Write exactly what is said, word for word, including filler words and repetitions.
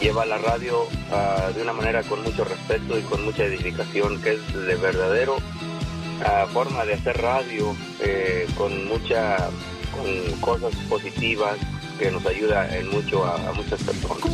lleva la radio uh, de una manera con mucho respeto y con mucha edificación, que es de verdadero uh, forma de hacer radio, eh, con mucha, con cosas positivas que nos ayuda en mucho a, a muchas personas.